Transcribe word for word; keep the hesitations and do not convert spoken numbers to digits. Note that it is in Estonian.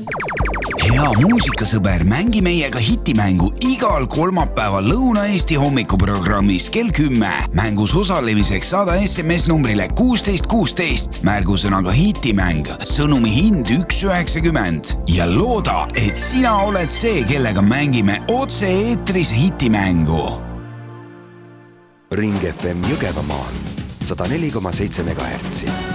Hea muusikasõber, mängi meiega hitimängu igal kolmapäeval Lõuna-Eesti hommikuprogrammis kell kümme. Mängus osalemiseks saada S M S numbrile kuusteist kuusteist. Märgusõnaga hitimäng, sõnumi hind üks üheksakümmend. Ja looda, et sina oled see, kellega mängime otse eetris hitimängu. Ring F M Jõgevamaal sada neli koma seitse megahertsi.